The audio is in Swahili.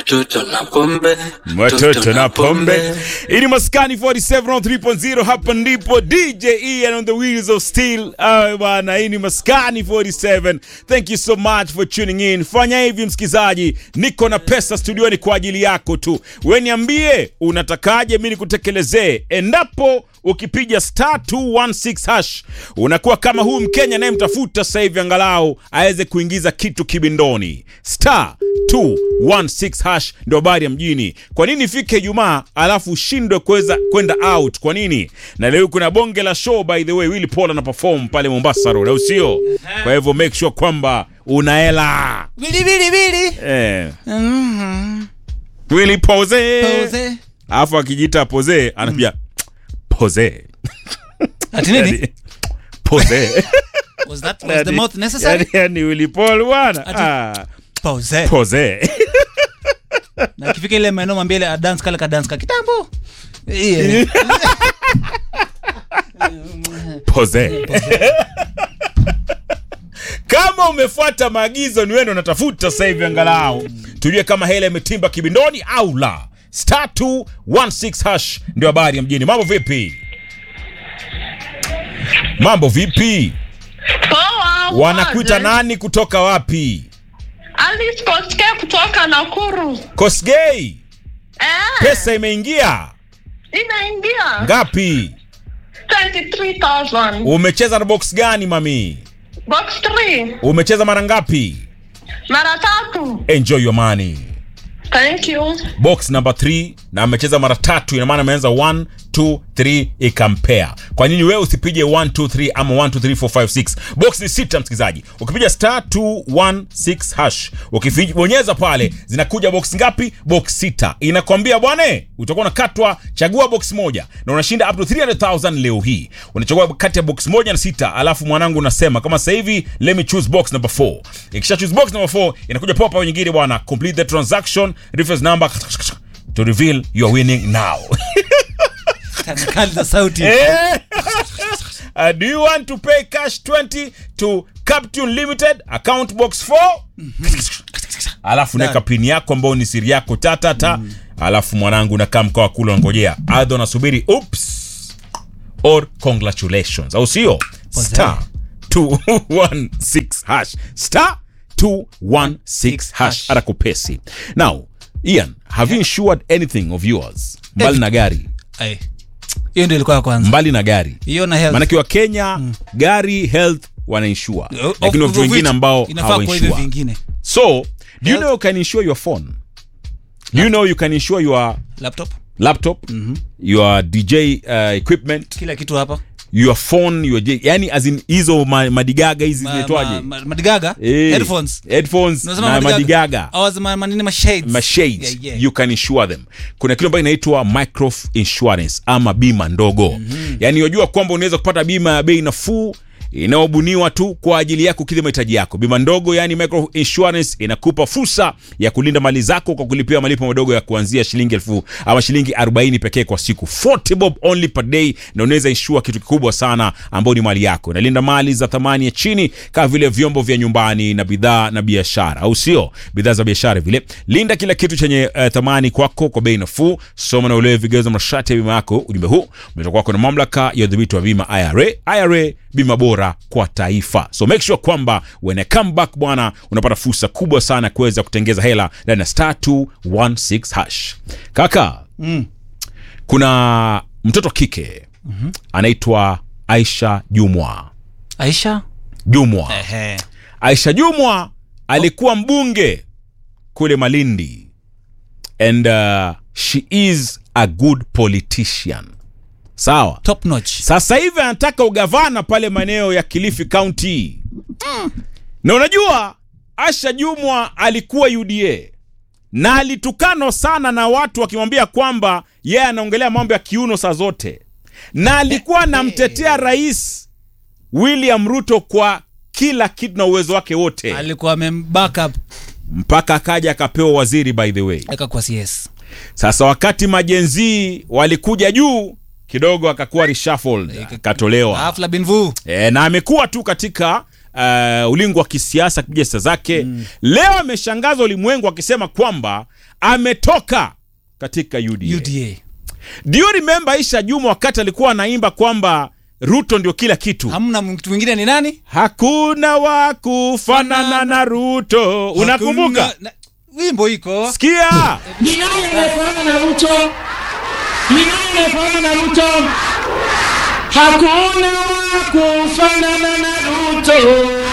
Watoto na pombe. Ini Maskani 47 on 3.0. Hapa ndipo DJ Ian on the wheels of steel. Bwana, ini Maskani 47. Thank you so much for tuning in. Fanya hivi msikizaji, niko na pesa studioni kwa ajili yako tu. Wewe niambie unatakaje mimi nikutekelezee. Endapo ukipiga star 216 hash unakuwa kama huu Mkenya naye mtafuta sasa hivi angalau aweze kuingiza kitu kibindoni. Star 216 hash ndio habari ya mjini. Kwa nini ifike Ijumaa alafu ushindwe kuweza kwenda out? Kwa nini? Na leo kuna bonge la show, by the way, Willy Paul ana perform pale Mombasa Road, au sio? Kwa hivyo make sure kwamba una hela. Willy. Willy Pose. Alafu akijiita Pose anambia Pose. Ati nini? Pose. Was the mouth necessary? Yani Willy Paul bwana. Pose. Na kifika ile maeneo mwambie ile dance kale ka dance ka kitambo. Pose. Kama umefuata maagizo ni wewe unatafuta sasa hivi angalau tujue kama hela imetimba kibindoni au la. Star 216 hash ndio habari ya mjini. Mambo vipi? Poa. Wanakuita nani kutoka wapi? Alice Kosgei kutoka Nakuru. Kosgei. Pesa imeingia? Inaingia. Ngapi? 23,000. Umecheza na box gani mami? Box 3. Umecheza mara ngapi? Mara 3. Enjoy your money. Thank you. Box number 3 na amecheza mara 3, ina maana ameanza 1 2 3 ikampea. Kwa nini wewe usipige 1 2 3 ama 1 2 3 4 5 6? Box ni 6 msikizaji. Ukipiga star 216 hash, ukibonyeza pale zinakuja box ngapi? Box 6. Inakwambia bwana, utakuwa unakatwa, chagua box moja na unashinda up to 300,000 leo hii. Unachagua kati ya box moja na 6, alafu mwanangu unasema kama sasa hivi let me choose box number 4. Ikisha choose box number 4 inakuja pop up nyingine bwana, complete the transaction, reference number to reveal you are winning now. Kali za sauti. Do you want to pay cash 20 to Captain Limited account box 4? Alafu neka pin yako ambayo ni siri yako alafu mwanangu unakaa mkoa kula ngojea adho nasubiri oops or congratulations, au sio? Star 216 hash. Star 216 hash arakupesi. Now Ian, have you insured anything of yours? Mbali na gari. Hiyo ndio ilikuwa ya kwanza. Mbali na gari. Hiyo na health. Maana kwa Kenya gari health wana insure. Lakini watu wengine ambao hawainsure. So, do you know you can insure your phone? Do you know you can insure your laptop? Your DJ equipment? Kila kitu hapa. Your phone, yani as in hizo madigaga hizi zinaitwaje? Madigaga? Headphones na madigaga. Shades. Yeah. You can insure them. Kuna kitu ambacho inaitwa micro insurance ama bima ndogo. Yani unajua kwamba unaweza kupata bima ya bei nafuu inaobuniwa tu kwa ajili yako kile mahitaji yako. Bima ndogo yani micro insurance inakupa fursa ya kulinda mali zako kwa kulipia malipo madogo ya kuanzia shilingi 1000 ama shilingi 40 pekee kwa siku. 40 bob only per day, na unaweza insure kitu kikubwa sana ambao ni mali yako. Inalinda mali za thamani ya chini kama vile vyombo vya nyumbani na bidhaa na biashara, au sio? Bidhaa za biashara vile. Linda kila kitu chenye thamani kwako kwa bei nafuu. Soma na uelewe vigezo masharti ya bima yako. Ujumbe huu umetoka kwako na mamlaka ya udhibiti wa bima IRA, bima bora kwa taifa. So make sure kwamba when I come back bwana unapata fursa kubwa sana kuweza kutengeza hela ndani ya star 216 hash. Kaka, kuna mtoto kike anaitwa Aisha Jumwa. Aisha Jumwa alikuwa mbunge kule Malindi and she is a good politician. Sawa, top notch. Sasa hivi anataka ugavana pale maeneo ya Kilifi County. Na unajua Aisha Jumwa alikuwa UDA na alitukano sana na watu wakimwambia kwamba yeye anaongelea mambo ya kiuno saa zote, na alikuwa anamtetea Rais William Ruto kwa kila kitu na uwezo wake wote. Alikuwa amembackup mpaka akaja akapewa waziri, by the way. Akakuwa CS. Sasa wakati majenzi walikuja juu kidogo akakuwa reshuffled, akatolewa. Hafla binvu. Na amekuwa tu katika ulingo wa kisiasa kupiga siasa zake. Leo ameshangaza ulimwengu akisema kwamba ametoka katika UDA. Do you remember Aisha Juma wakati alikuwa anaimba kwamba Ruto ndio kila kitu? Hamna mtu mwingine ni nani? Hakuna wa kufanana na Ruto. Unakumbuka? Wimbo iko. Sikia. Ni nani anayefanana na Ruto? Ni nani anayefanana na Ruto? Hakuna wa kufanana na Ruto.